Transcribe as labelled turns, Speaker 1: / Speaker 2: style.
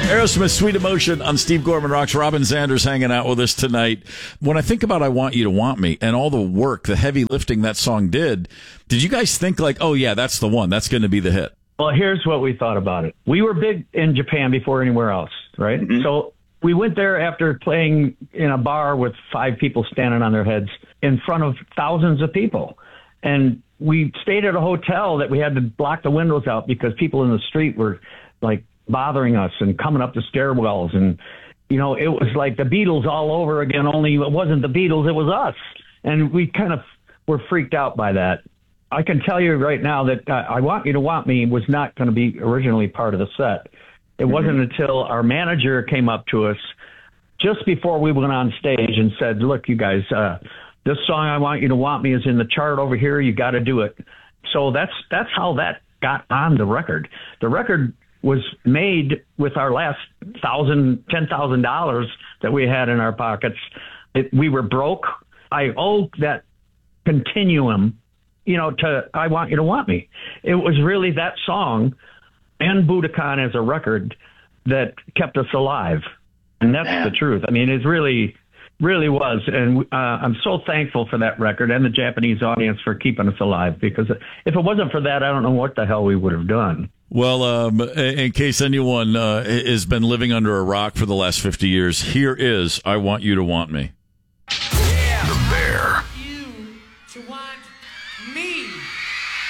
Speaker 1: Aerosmith, Sweet Emotion on Steve Gorman Rocks. Robin Zanders hanging out with us tonight. When I think about I Want You to Want Me and all the work, the heavy lifting that song did you guys think like, oh yeah, that's the one, that's going to be the hit?
Speaker 2: Well, here's what we thought about it. We were big in Japan before anywhere else, right? Mm-hmm. So we went there after playing in a bar with 5 people standing on their heads in front of thousands of people. And we stayed at a hotel that we had to block the windows out because people in the street were like bothering us and coming up the stairwells. And, you know, it was like the Beatles all over again, only it wasn't the Beatles, it was us. And we kind of were freaked out by that. I can tell you right now that I Want You to Want Me was not going to be originally part of the set. It wasn't until our manager came up to us just before we went on stage and said, look, you guys, this song, I Want You to Want Me, is in the chart over here. You got to do it. So that's how that got on the record. The record was made with our last $10,000 that we had in our pockets. We were broke. I owe that continuum, to I Want You to Want Me. It was really that song and Budokan as a record that kept us alive. And that's the truth. I mean, it really was. And I'm so thankful for that record and the Japanese audience for keeping us alive, because if it wasn't for that, I don't know what the hell we would have done.
Speaker 1: Well, in case anyone has been living under a rock for the last 50 years, here is I Want You to Want Me.